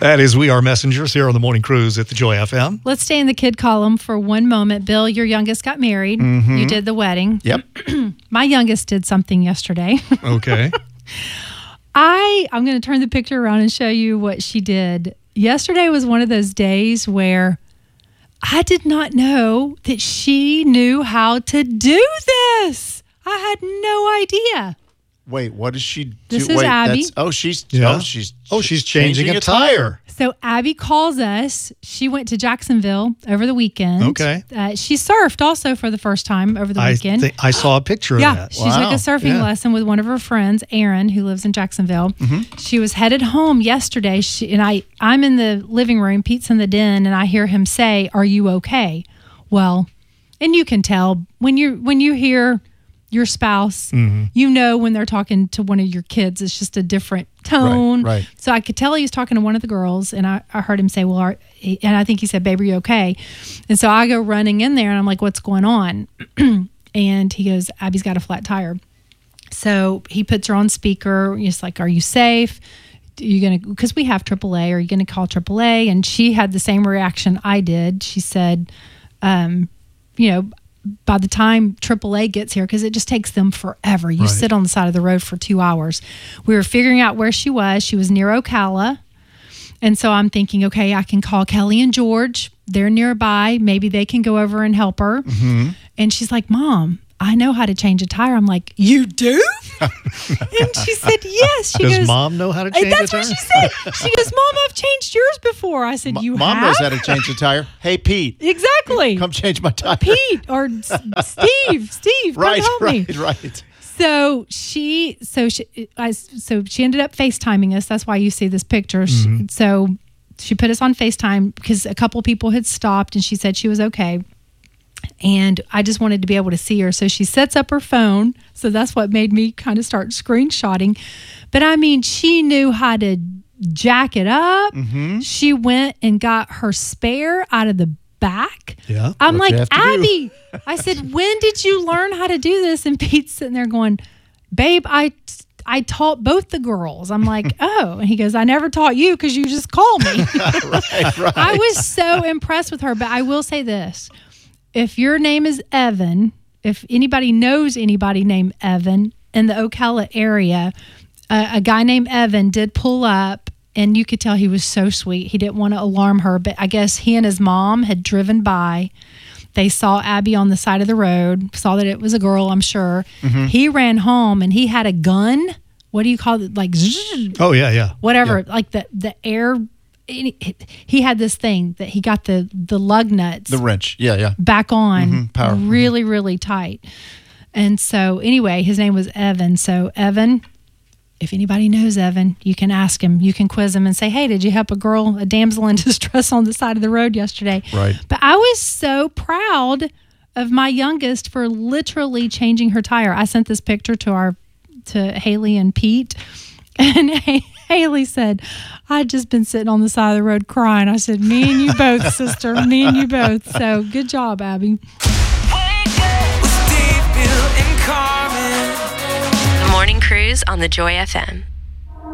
That is We Are Messengers here on the Morning Cruise at the Joy FM. Let's stay in the kid column for one moment. Bill, your youngest got married. Mm-hmm. You did the wedding. Yep. My youngest did something yesterday. Okay. I'm going to turn the picture around and show you what she did. Yesterday was one of those days where I did not know that she knew how to do this. I had no idea. Wait, what does she do? This is Abby. She's changing a tire. So Abby calls us. She went to Jacksonville over the weekend. Okay. She surfed also for the first time over the weekend. I saw a picture of that. She took a surfing lesson with one of her friends, Erin, who lives in Jacksonville. Mm-hmm. She was headed home yesterday. I'm in the living room, Pete's in the den, and I hear him say, "Are you okay?" Well, and you can tell when you hear your spouse, you know when they're talking to one of your kids, it's just a different tone. Right. So I could tell he was talking to one of the girls, and I heard him say, and I think he said, "Babe, are you okay?" And so I go running in there, and I'm like, "What's going on?" And he goes, "Abby's got a flat tire." So he puts her on speaker. He's like, "Are you safe? Because we have AAA, are you going to call AAA?" And she had the same reaction I did. She said, by the time AAA gets here, because it just takes them forever. You sit on the side of the road for 2 hours. We were figuring out where she was. She was near Ocala. And so I'm thinking, okay, I can call Kelly and George. They're nearby. Maybe they can go over and help her. Mm-hmm. And she's like, "Mom, I know how to change a tire." I'm like, "You do?" And she said, "Yes." Does Mom know how to change a tire? That's what she said. She goes, "Mom, I've changed yours before." I said, "You Mom have?" knows how to change a tire. "Hey, Pete. Exactly. Come change my tire." Pete or Steve, come help me. Right. So she ended up FaceTiming us. That's why you see this picture. Mm-hmm. So she put us on FaceTime because a couple people had stopped, and she said she was okay. And I just wanted to be able to see her. So she sets up her phone. So that's what made me kind of start screenshotting. But I mean, she knew how to jack it up. Mm-hmm. She went and got her spare out of the back. Yeah. I'm like, "Abby," I said, "when did you learn how to do this?" And Pete's sitting there going, "Babe, I taught both the girls." I'm like, "Oh." And he goes, "I never taught you because you just called me." right. I was so impressed with her. But I will say this. If your name is Evan, if anybody knows anybody named Evan in the Ocala area, a guy named Evan did pull up, and you could tell he was so sweet. He didn't want to alarm her, but I guess he and his mom had driven by. They saw Abby on the side of the road, saw that it was a girl, I'm sure. Mm-hmm. He ran home, and he had a gun. What do you call it? Like, oh, yeah. Whatever, yeah. Like the air. He had this thing that he got the lug nuts, the wrench, back on, power, really, really tight. And so anyway, his name was Evan. So Evan, if anybody knows Evan, you can ask him, you can quiz him and say, "Hey, did you help a damsel in distress on the side of the road yesterday?" Right. But I was so proud of my youngest for literally changing her tire. I sent this picture to Haley and Pete, and Haley said, "I'd just been sitting on the side of the road crying." I said, "Me and you both, sister. Me and you both." So good job, Abby. The Morning Cruise on the Joy FM.